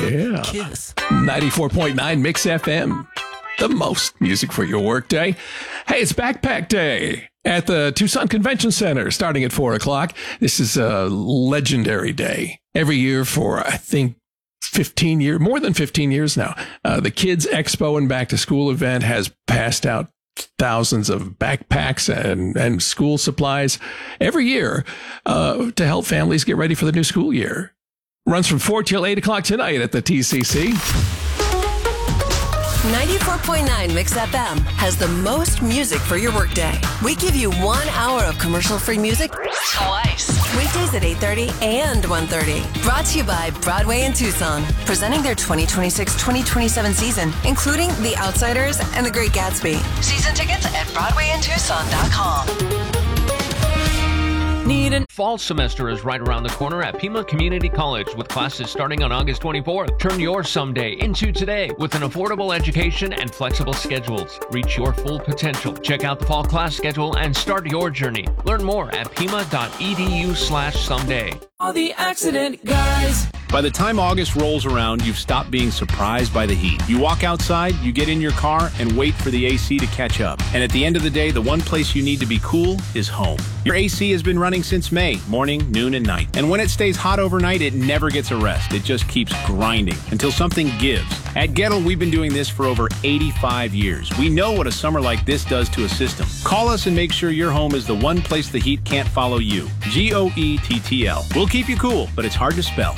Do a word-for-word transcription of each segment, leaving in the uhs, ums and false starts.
Yeah. Kiss. ninety-four point nine Mix F M. The most music for your workday. Hey, it's Backpack Day at the Tucson Convention Center starting at four o'clock. This is a legendary day. Every year for, I think, fifteen years, more than fifteen years now. Uh, the Kids Expo and Back to School event has passed out thousands of backpacks and, and school supplies every year uh, to help families get ready for the new school year. Runs from four till eight o'clock tonight at the T C C. ninety-four point nine Mix F M has the most music for your workday. We give you one hour of commercial-free music twice. Weekdays at eight thirty and one thirty. Brought to you by Broadway in Tucson. Presenting their twenty twenty-six twenty twenty-seven season, including The Outsiders and The Great Gatsby. Season tickets at broadway in tucson dot com. Need an fall semester is right around the corner at Pima Community College with classes starting on August twenty-fourth. Turn your someday into today with an affordable education and flexible schedules. Reach your full potential. Check out the fall class schedule and start your journey. Learn more at pima.edu slash someday. All the accident guys. By the time August rolls around, you've stopped being surprised by the heat. You walk outside, you get in your car, and wait for the A C to catch up. And at the end of the day, the one place you need to be cool is home. Your A C has been running since May, morning, noon, and night. And when it stays hot overnight, it never gets a rest. It just keeps grinding until something gives. At Gettle, we've been doing this for over eighty-five years. We know what a summer like this does to a system. Call us and make sure your home is the one place the heat can't follow you. G O E T T L. We'll keep you cool, but it's hard to spell.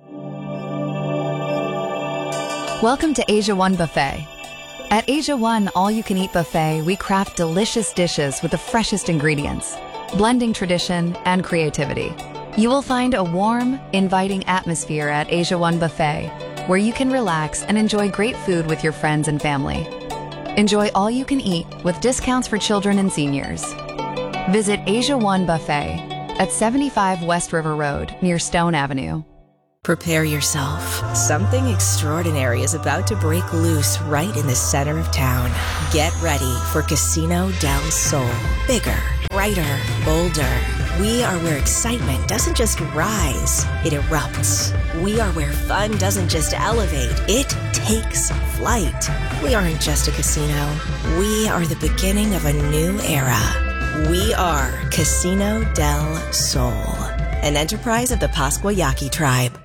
Welcome to Asia One Buffet. At Asia One All-You-Can-Eat Buffet, we craft delicious dishes with the freshest ingredients, blending tradition and creativity. You will find a warm, inviting atmosphere at Asia One Buffet, where you can relax and enjoy great food with your friends and family. Enjoy all you can eat with discounts for children and seniors. Visit Asia One Buffet at seventy-five West River Road near Stone Avenue. Prepare yourself. Something extraordinary is about to break loose right in the center of town. Get ready for Casino del Sol. Bigger, brighter, bolder. We are where excitement doesn't just rise, it erupts. We are where fun doesn't just elevate, it takes flight. We aren't just a casino. We are the beginning of a new era. We are Casino del Sol, an enterprise of the Pascua Yaqui tribe.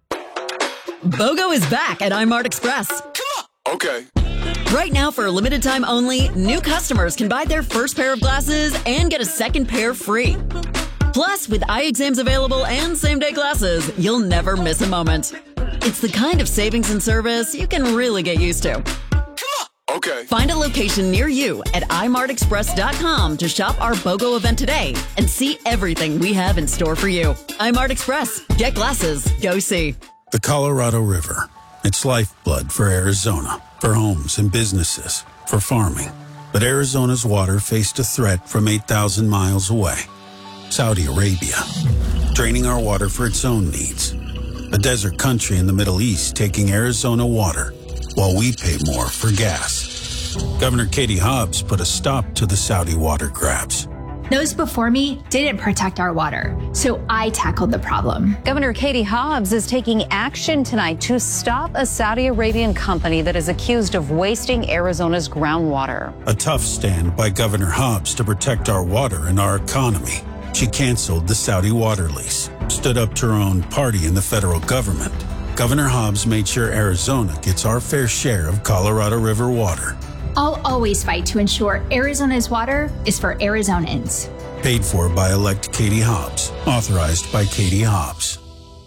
BOGO is back at iMart Express. Okay. Right now, for a limited time only, new customers can buy their first pair of glasses and get a second pair free. Plus, with eye exams available and same-day glasses, you'll never miss a moment. It's the kind of savings and service you can really get used to. Okay. Find a location near you at i mart express dot com to shop our BOGO event today and see everything we have in store for you. iMart Express. Get glasses. Go see. The Colorado River. It's lifeblood for Arizona, for homes and businesses, for farming. But Arizona's water faced a threat from eight thousand miles away. Saudi Arabia, draining our water for its own needs. A desert country in the Middle East taking Arizona water while we pay more for gas. Governor Katie Hobbs put a stop to the Saudi water grabs. Those before me didn't protect our water, so I tackled the problem. Governor Katie Hobbs is taking action tonight to stop a Saudi Arabian company that is accused of wasting Arizona's groundwater. A tough stand by Governor Hobbs to protect our water and our economy. She canceled the Saudi water lease, stood up to her own party in the federal government. Governor Hobbs made sure Arizona gets our fair share of Colorado River water. I'll always fight to ensure Arizona's water is for Arizonans. Paid for by elect Katie Hobbs. Authorized by Katie Hobbs.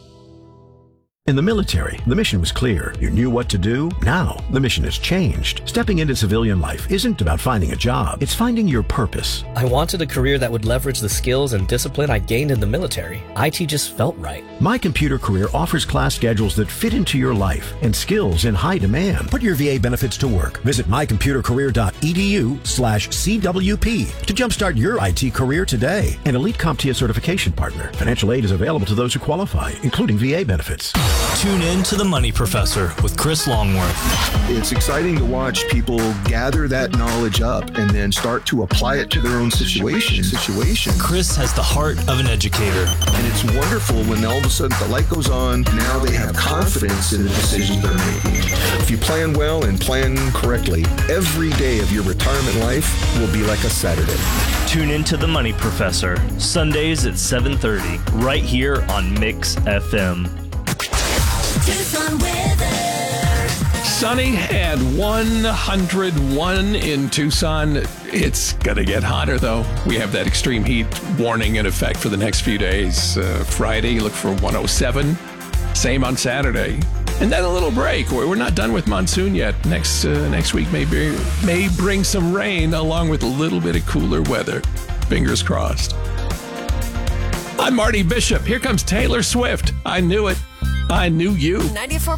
In the military, the mission was clear. You knew what to do. Now, the mission has changed. Stepping into civilian life isn't about finding a job. It's finding your purpose. I wanted a career that would leverage the skills and discipline I gained in the military. I T just felt right. My Computer Career offers class schedules that fit into your life and skills in high demand. Put your V A benefits to work. Visit my computer career dot e d u slash C W P to jumpstart your I T career today. An Elite CompTIA certification partner. Financial aid is available to those who qualify, including V A benefits. Tune in to The Money Professor with Chris Longworth. It's exciting to watch people gather that knowledge up and then start to apply it to their own situation. situation. Chris has the heart of an educator. And it's wonderful when all of a sudden the light goes on. Now they have confidence in the decisions they're making. If you plan well and plan correctly, every day of your retirement life will be like a Saturday. Tune in to The Money Professor, Sundays at seven thirty, right here on Mix F M. Tucson weather. Sunny and one hundred one in Tucson. It's going to get hotter, though. We have that extreme heat warning in effect for the next few days. Uh, Friday, look for one oh seven. Same on Saturday. And then a little break. We're not done with monsoon yet. Next uh, next week may, be, may bring some rain along with a little bit of cooler weather. Fingers crossed. I'm Marty Bishop. Here comes Taylor Swift. I knew it. I knew you. ninety-four